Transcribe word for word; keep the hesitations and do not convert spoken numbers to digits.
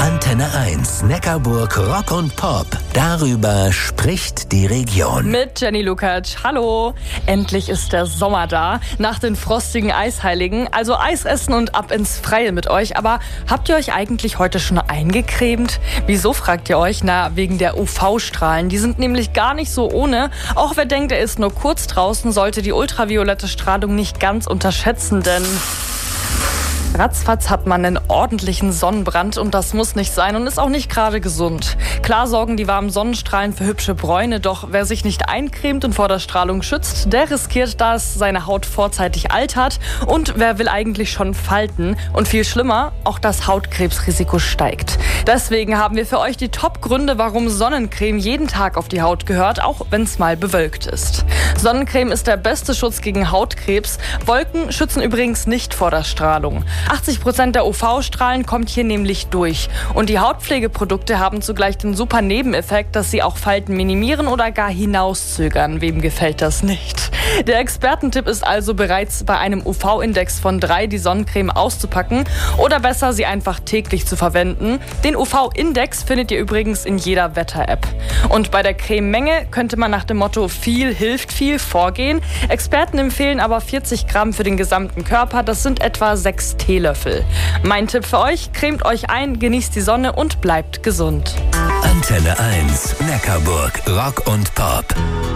Antenne eins, Neckarburg Rock und Pop. Darüber spricht die Region. Mit Jenny Lukacs. Hallo. Endlich ist der Sommer da. Nach den frostigen Eisheiligen. Also Eis essen und ab ins Freie mit euch. Aber habt ihr euch eigentlich heute schon eingecremt? Wieso, fragt ihr euch? Na, wegen der U V-Strahlen. Die sind nämlich gar nicht so ohne. Auch wer denkt, er ist nur kurz draußen, sollte die ultraviolette Strahlung nicht ganz unterschätzen, denn ratzfatz hat man einen ordentlichen Sonnenbrand und das muss nicht sein und ist auch nicht gerade gesund. Klar sorgen die warmen Sonnenstrahlen für hübsche Bräune, doch wer sich nicht eincremt und vor der Strahlung schützt, der riskiert, dass seine Haut vorzeitig altert und wer will eigentlich schon Falten. Und viel schlimmer, auch das Hautkrebsrisiko steigt. Deswegen haben wir für euch die Top-Gründe, warum Sonnencreme jeden Tag auf die Haut gehört, auch wenn es mal bewölkt ist. Sonnencreme ist der beste Schutz gegen Hautkrebs. Wolken schützen übrigens nicht vor der Strahlung. achtzig Prozent der U V-Strahlen kommt hier nämlich durch. Und die Hautpflegeprodukte haben zugleich den super Nebeneffekt, dass sie auch Falten minimieren oder gar hinauszögern. Wem gefällt das nicht? Der Expertentipp ist also, bereits bei einem U V-Index von drei die Sonnencreme auszupacken oder besser, sie einfach täglich zu verwenden. Den U V-Index findet ihr übrigens in jeder Wetter-App. Und bei der Crememenge könnte man nach dem Motto viel hilft viel vorgehen. Experten empfehlen aber vierzig Gramm für den gesamten Körper. Das sind etwa sechs Teelöffel. Mein Tipp für euch: cremt euch ein, genießt die Sonne und bleibt gesund. Antenne eins, Neckarburg Rock und Pop.